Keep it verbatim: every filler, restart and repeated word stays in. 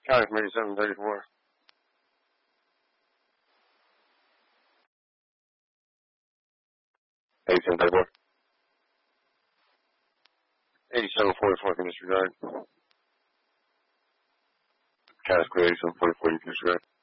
County from eighty-seven thirty-four. eighty-seven thirty-four. eighty-seven forty-four, can disregard. Cash clear, eighty-seven forty-four, you can disregard.